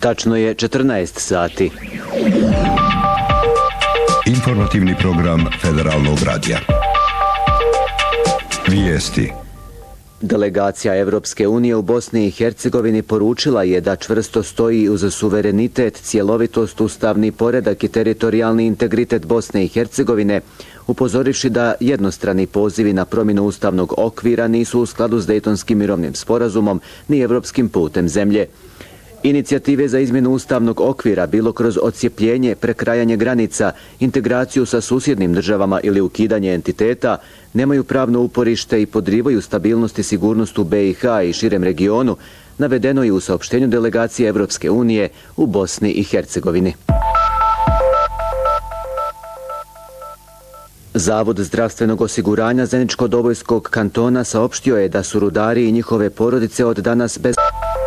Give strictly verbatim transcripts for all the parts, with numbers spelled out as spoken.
Tačno je četrnaest sati. Informativni program Federalnog radija. Vijesti. Delegacija Evropske unije u Bosni i Hercegovini poručila je da čvrsto stoji uz suverenitet, cjelovitost, ustavni poredak i teritorijalni integritet Bosne i Hercegovine, upozorivši da jednostrani pozivi na promjenu ustavnog okvira nisu u skladu s Dejtonskim mirovnim sporazumom ni evropskim putem zemlje. Inicijative za izmjenu ustavnog okvira, bilo kroz odcijepljenje, prekrajanje granica, integraciju sa susjednim državama ili ukidanje entiteta, nemaju pravno uporište i podrivaju stabilnost i sigurnost u B i H i širem regionu, navedeno je u saopštenju delegacije Evropske unije u Bosni i Hercegovini. Zavod zdravstvenog osiguranja Zeničko-Dobojskog kantona saopštio je da su rudari i njihove porodice od danas bez...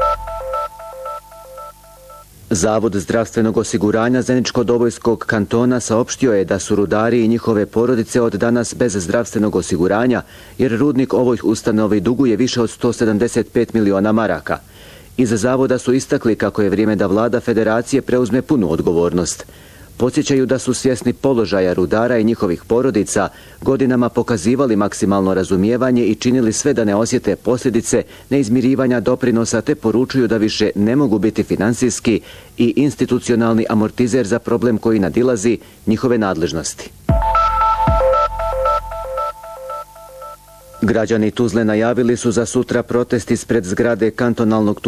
Zavod zdravstvenog osiguranja Zeničko-Dobojskog kantona saopštio je da su rudari i njihove porodice od danas bez zdravstvenog osiguranja, jer rudnik ovoj ustanovi duguje više od sto sedamdeset pet miliona maraka. Iz zavoda su istakli kako je vrijeme da vlada federacije preuzme punu odgovornost. Podsjećaju da su svjesni položaja rudara i njihovih porodica, godinama pokazivali maksimalno razumijevanje i činili sve da ne osjete posljedice neizmirivanja doprinosa, te poručuju da više ne mogu biti finansijski i institucionalni amortizer za problem koji nadilazi njihove nadležnosti. Građani Tuzle najavili su za sutra protest ispred zgrade kantonalnog